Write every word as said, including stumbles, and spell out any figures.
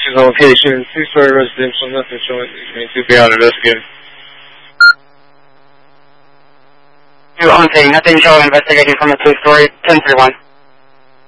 She's on location, two-story residential, nothing showing. To be out investigating. Two on scene, nothing showing, investigating from the two-story, ten three one.